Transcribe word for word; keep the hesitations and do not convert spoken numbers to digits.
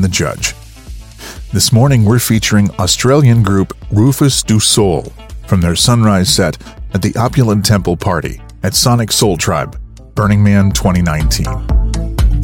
the judge. This morning we're featuring Australian group Rufus Du Sol from their Sunrise set at the Opulent Temple Party at Sonic Soul Tribe, Burning Man twenty nineteen.